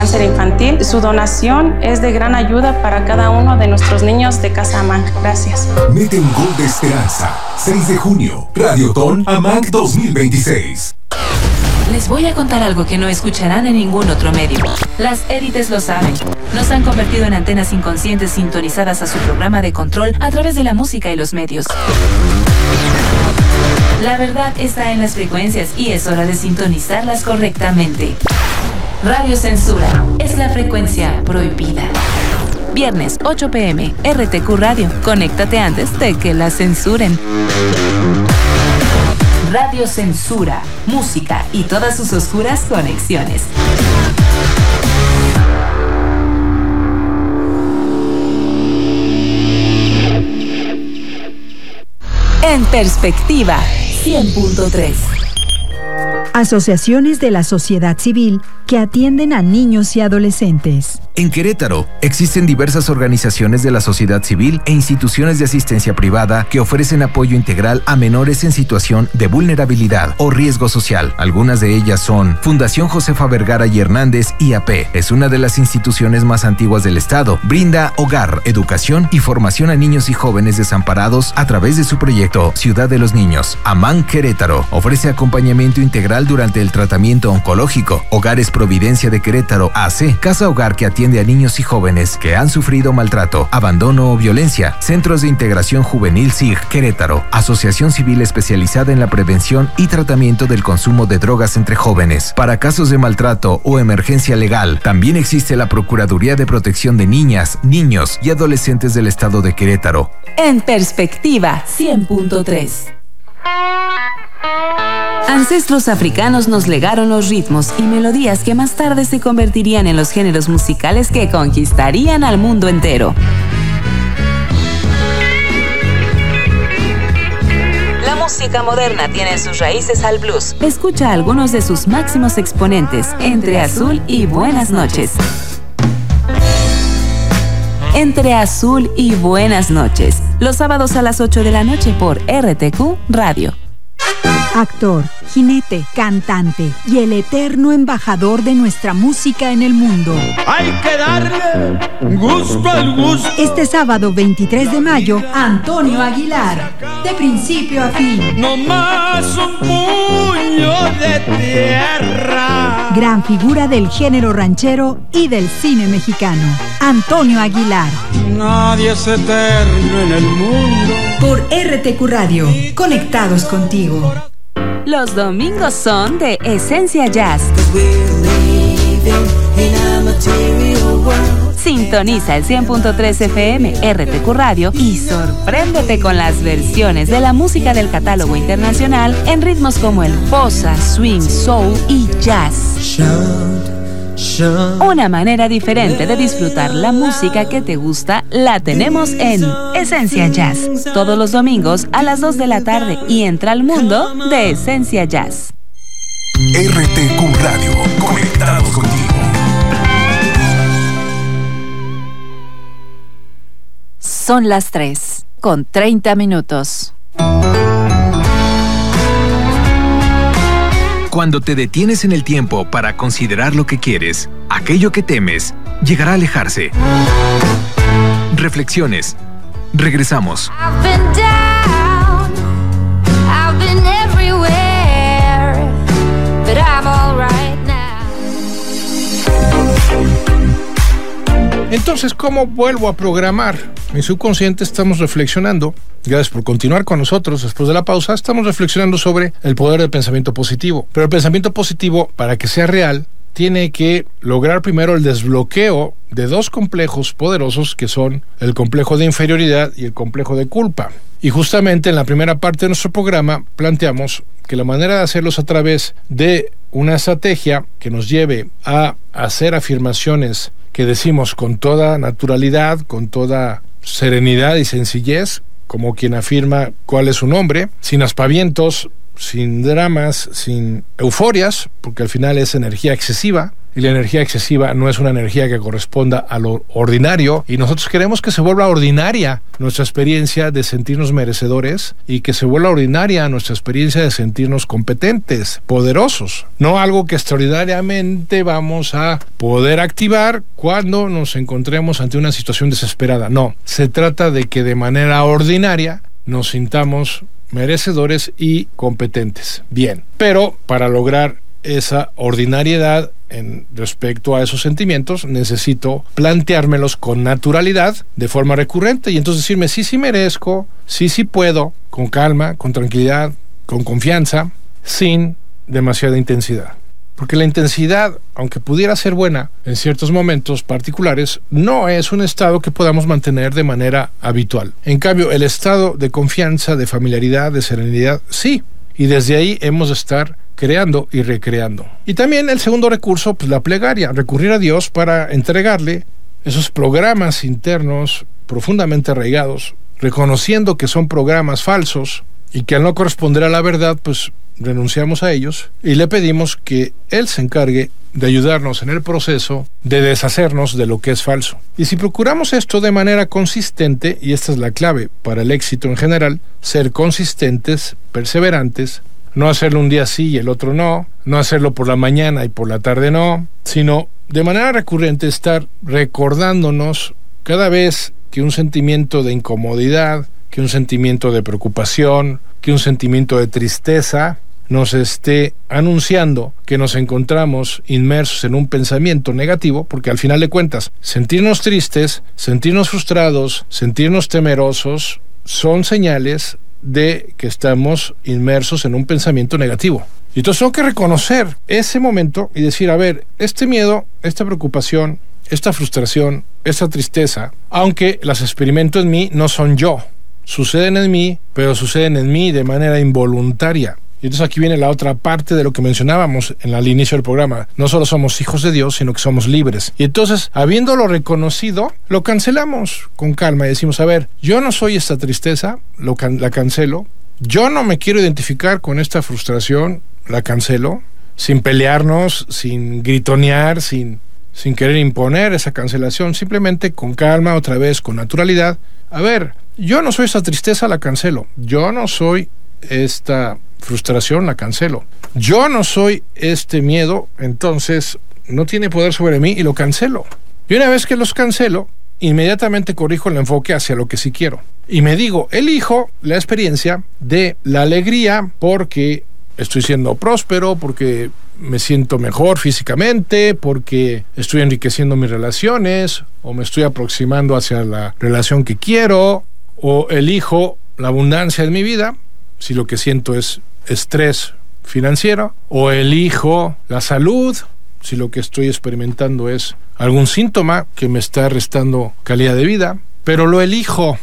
cáncer infantil. Su donación es de gran ayuda para cada uno de nuestros niños de Casa AMANC. Gracias. Mete un gol de esperanza. 6 de junio, Radiotón AMANC 2026. Les voy a contar algo que no escucharán en ningún otro medio. Las élites lo saben. Nos han convertido en antenas inconscientes sintonizadas a su programa de control a través de la música y los medios. La verdad está en las frecuencias y es hora de sintonizarlas correctamente. Radio Censura es la frecuencia prohibida. Viernes 8 p.m. RTQ Radio. Conéctate antes de que la censuren. Radio Censura, música y todas sus oscuras conexiones. En perspectiva, 100.3. Asociaciones de la sociedad civil que atienden a niños y adolescentes. En Querétaro existen diversas organizaciones de la sociedad civil e instituciones de asistencia privada que ofrecen apoyo integral a menores en situación de vulnerabilidad o riesgo social. Algunas de ellas son Fundación Josefa Vergara y Hernández IAP. Es una de las instituciones más antiguas del estado. Brinda hogar, educación y formación a niños y jóvenes desamparados a través de su proyecto Ciudad de los Niños. AMANC Querétaro ofrece acompañamiento integral durante el tratamiento oncológico. Hogares Providencia de Querétaro AC, casa hogar que atiende a niños y jóvenes que han sufrido maltrato, abandono o violencia. Centros de Integración Juvenil SIG Querétaro, asociación civil especializada en la prevención y tratamiento del consumo de drogas entre jóvenes. Para casos de maltrato o emergencia legal, también existe la Procuraduría de Protección de Niñas, Niños y Adolescentes del Estado de Querétaro. En perspectiva, 100.3. Ancestros africanos nos legaron los ritmos y melodías que más tarde se convertirían en los géneros musicales que conquistarían al mundo entero. La música moderna tiene sus raíces al blues. Escucha a algunos de sus máximos exponentes, Entre Azul y Buenas Noches. Entre Azul y Buenas Noches, los sábados a las 8 de la noche por RTQ Radio. Actor, jinete, cantante y el eterno embajador de nuestra música en el mundo. Hay que darle gusto al gusto. Este sábado 23 de mayo, Antonio Aguilar, de principio a fin. No más un puño de tierra. Gran figura del género ranchero y del cine mexicano, Antonio Aguilar. Nadie es eterno en el mundo. Por RTQ Radio, conectados contigo. Los domingos son de Esencia Jazz. Sintoniza el 100.3 FM RTQ Radio y sorpréndete con las versiones de la música del catálogo internacional en ritmos como el bossa, swing, soul y jazz. Una manera diferente de disfrutar la música que te gusta la tenemos en Esencia Jazz, todos los domingos a las 2 de la tarde y entra al mundo de Esencia Jazz. RTQ Radio, conectados contigo. Son las 3:30. Cuando te detienes en el tiempo para considerar lo que quieres, aquello que temes llegará a alejarse. Reflexiones. Regresamos. Entonces, ¿cómo vuelvo a programar? Mi subconsciente estamos reflexionando. Gracias por continuar con nosotros. Después de la pausa, estamos reflexionando sobre el poder del pensamiento positivo. Pero el pensamiento positivo, para que sea real, tiene que lograr primero el desbloqueo de dos complejos poderosos que son el complejo de inferioridad y el complejo de culpa. Y justamente en la primera parte de nuestro programa planteamos que la manera de hacerlos a través de una estrategia que nos lleve a hacer afirmaciones que decimos con toda naturalidad, con toda serenidad y sencillez, como quien afirma cuál es su nombre, sin aspavientos, sin dramas, sin euforias, porque al final es energía excesiva, y la energía excesiva no es una energía que corresponda a lo ordinario, y nosotros queremos que se vuelva ordinaria nuestra experiencia de sentirnos merecedores y que se vuelva ordinaria nuestra experiencia de sentirnos competentes, poderosos, no algo que extraordinariamente vamos a poder activar cuando nos encontremos ante una situación desesperada. No, se trata de que de manera ordinaria nos sintamos merecedores y competentes. Bien, pero para lograr esa ordinariedad en respecto a esos sentimientos, necesito planteármelos con naturalidad, de forma recurrente, y entonces decirme sí merezco, sí puedo, con calma, con tranquilidad, con confianza, sin demasiada intensidad. Porque la intensidad, aunque pudiera ser buena en ciertos momentos particulares, no es un estado que podamos mantener de manera habitual. En cambio, el estado de confianza, de familiaridad, de serenidad, sí. Y desde ahí hemos de estar creando y recreando. Y también el segundo recurso, pues la plegaria, recurrir a Dios para entregarle esos programas internos profundamente arraigados, reconociendo que son programas falsos y que al no corresponder a la verdad, pues renunciamos a ellos y le pedimos que Él se encargue de ayudarnos en el proceso de deshacernos de lo que es falso. Y si procuramos esto de manera consistente, y esta es la clave para el éxito en general, ser consistentes, perseverantes, no hacerlo un día sí y el otro no hacerlo por la mañana y por la tarde no, sino de manera recurrente estar recordándonos cada vez que un sentimiento de incomodidad, que un sentimiento de preocupación, que un sentimiento de tristeza nos esté anunciando que nos encontramos inmersos en un pensamiento negativo, porque al final de cuentas, sentirnos tristes, sentirnos frustrados, sentirnos temerosos, son señales de que estamos inmersos en un pensamiento negativo. Y entonces tengo que reconocer ese momento y decir, a ver, este miedo, esta preocupación, esta frustración, esta tristeza, aunque las experimento en mí, no son yo. Suceden en mí, pero suceden en mí de manera involuntaria. Y entonces aquí viene la otra parte de lo que mencionábamos al inicio del programa. No solo somos hijos de Dios, sino que somos libres. Y entonces, habiéndolo reconocido, lo cancelamos con calma y decimos, a ver, yo no soy esta tristeza, la cancelo. Yo no me quiero identificar con esta frustración, la cancelo. Sin pelearnos, sin gritonear, sin querer imponer esa cancelación, simplemente con calma, otra vez, con naturalidad. A ver, yo no soy esta tristeza, la cancelo. Yo no soy esta frustración, la cancelo. Yo no soy este miedo, entonces no tiene poder sobre mí y lo cancelo. Y una vez que los cancelo, inmediatamente corrijo el enfoque hacia lo que sí quiero. Y me digo, elijo la experiencia de la alegría porque estoy siendo próspero, porque me siento mejor físicamente, porque estoy enriqueciendo mis relaciones, o me estoy aproximando hacia la relación que quiero, o elijo la abundancia en mi vida, si lo que siento es estrés financiero, o elijo la salud, si lo que estoy experimentando es algún síntoma que me está restando calidad de vida, pero lo elijo.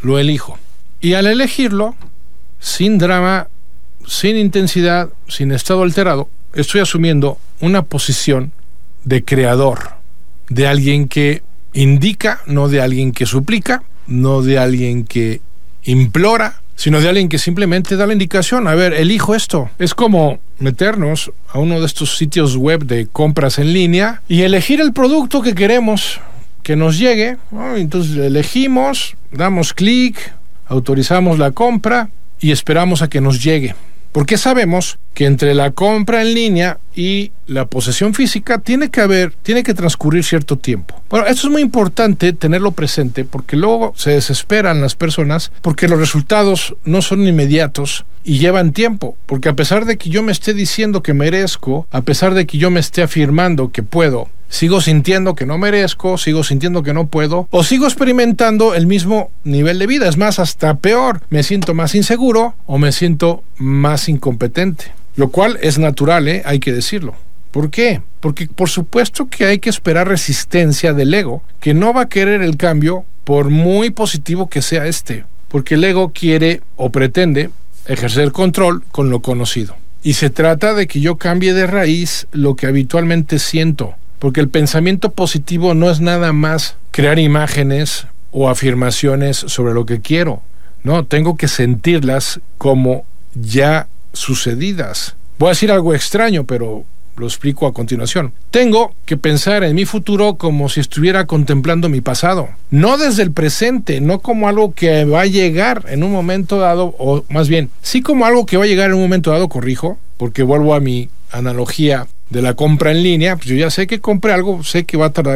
Y al elegirlo, sin drama, sin intensidad, sin estado alterado, estoy asumiendo una posición de creador, de alguien que indica, no de alguien que suplica, no de alguien que implora, sino de alguien que simplemente da la indicación. A ver, elijo esto. Es como meternos a uno de estos sitios web de compras en línea y elegir el producto que queremos que nos llegue, ¿no? Entonces elegimos, damos clic, autorizamos la compra y esperamos a que nos llegue. Porque sabemos que entre la compra en línea y la posesión física tiene que transcurrir cierto tiempo. Bueno, esto es muy importante tenerlo presente porque luego se desesperan las personas porque los resultados no son inmediatos y llevan tiempo. Porque a pesar de que yo me esté diciendo que merezco, a pesar de que yo me esté afirmando que puedo, sigo sintiendo que no merezco, sigo sintiendo que no puedo, o sigo experimentando el mismo nivel de vida. Es más, hasta peor, me siento más inseguro o me siento más incompetente. Lo cual es natural, hay que decirlo. ¿Por qué? Porque por supuesto que hay que esperar resistencia del ego, que no va a querer el cambio por muy positivo que sea porque el ego quiere o pretende ejercer control con lo conocido. Y se trata de que yo cambie de raíz lo que habitualmente siento. Porque el pensamiento positivo no es nada más crear imágenes o afirmaciones sobre lo que quiero. No, tengo que sentirlas como ya sucedidas. Voy a decir algo extraño, pero Lo explico a continuación. Tengo que pensar en mi futuro como si estuviera contemplando mi pasado. No desde el presente, no como algo que va a llegar en un momento dado, o más bien, sí como algo que va a llegar en un momento dado, corrijo, porque vuelvo a mi analogía de la compra en línea. Pues yo ya sé que compré algo, sé que va a tardar